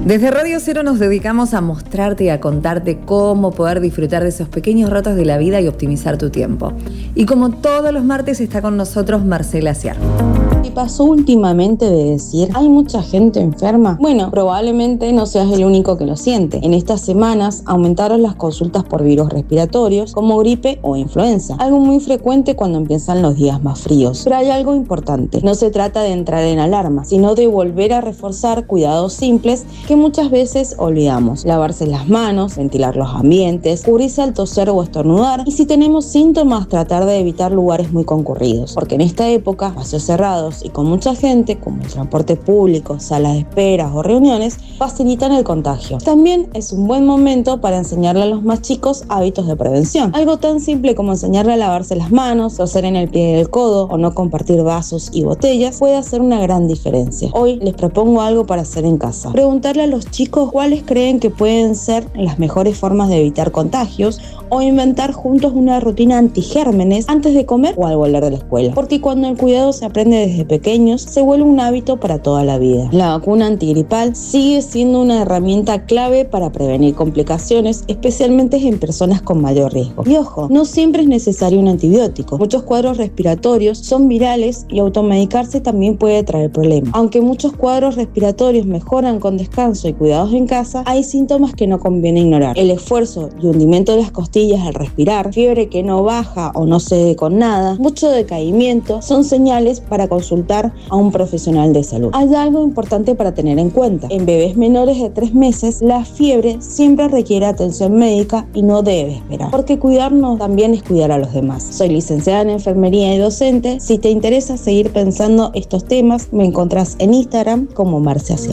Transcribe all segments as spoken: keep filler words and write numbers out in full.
Desde Radio Cero nos dedicamos a mostrarte y a contarte cómo poder disfrutar de esos pequeños ratos de la vida y optimizar tu tiempo. Y como todos los martes está con nosotros Marcela Ciar. ¿Qué pasó últimamente de decir hay mucha gente enferma? Bueno, probablemente no seas el único que lo siente. En estas semanas aumentaron las consultas por virus respiratorios como gripe o influenza, algo muy frecuente cuando empiezan los días más fríos. Pero hay algo importante, no se trata de entrar en alarma, sino de volver a reforzar cuidados simples que muchas veces olvidamos. Lavarse las manos, ventilar los ambientes, cubrirse al toser o estornudar, y si tenemos síntomas, tratar de evitar lugares muy concurridos, porque en esta época, espacios cerrados y con mucha gente, como el transporte público, salas de esperas o reuniones, facilitan el contagio. También es un buen momento para enseñarle a los más chicos hábitos de prevención. Algo tan simple como enseñarle a lavarse las manos, toser en el pie del codo o no compartir vasos y botellas puede hacer una gran diferencia. Hoy les propongo algo para hacer en casa. Preguntarle a los chicos cuáles creen que pueden ser las mejores formas de evitar contagios, o inventar juntos una rutina antigérmenes antes de comer o al volver de la escuela. Porque cuando el cuidado se aprende desde pequeños, se vuelve un hábito para toda la vida. La vacuna antigripal sigue siendo una herramienta clave para prevenir complicaciones, especialmente en personas con mayor riesgo. Y ojo, no siempre es necesario un antibiótico. Muchos cuadros respiratorios son virales y automedicarse también puede traer problemas. Aunque muchos cuadros respiratorios mejoran con descanso y cuidados en casa, hay síntomas que no conviene ignorar. El esfuerzo y hundimiento de las costillas al respirar, fiebre que no baja o no cede con nada, mucho decaimiento, son señales para consultar a un profesional de salud. Hay algo importante para tener en cuenta. En bebés menores de tres meses, la fiebre siempre requiere atención médica y no debe esperar, porque cuidarnos también es cuidar a los demás. Soy licenciada en enfermería y docente. Si te interesa seguir pensando estos temas, me encontrás en Instagram como Marcela Ciar.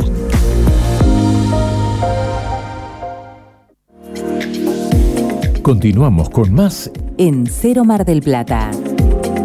Continuamos con más en Cero Mar del Plata.